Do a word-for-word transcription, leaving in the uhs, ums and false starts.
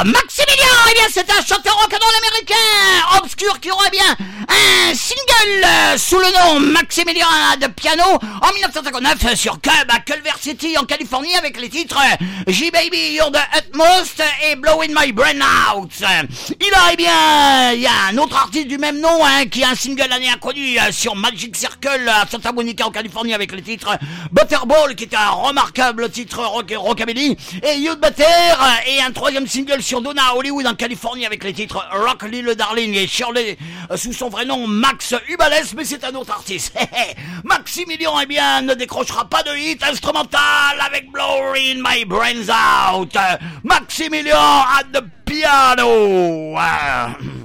Maximilien, eh bien c'est un chanteur rock'n'roll américain obscur qui aurait bien un single euh, sous le nom Maximilien de piano en dix-neuf cent cinquante-neuf sur Cub à Culver City en Californie avec les titres J-Baby You're the Utmost et Blowing My Brain Out. Il a, eh bien, il y a un autre artiste du même nom hein, qui a un single l'année inconnue euh, sur Magic Circle à Santa Monica en Californie avec les titres Butterball qui est un remarquable titre rock, rockabilly et You'd Better et un troisième single sur Donna à Hollywood en Californie avec les titres Rock Little Darling et Shirley euh, sous son vrai nom Max Ubales, mais c'est un autre artiste. Maximilien eh bien ne décrochera pas de hit instrumental avec Blowing My Brains Out. Maximilien at the piano.